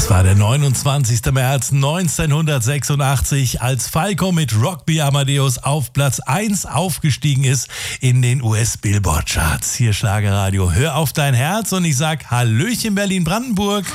Das war der 29. März 1986, als Falco mit Rock Me Amadeus auf Platz 1 aufgestiegen ist in den US-Billboard-Charts. Hier Schlagerradio, hör auf dein Herz und ich sag Hallöchen Berlin-Brandenburg.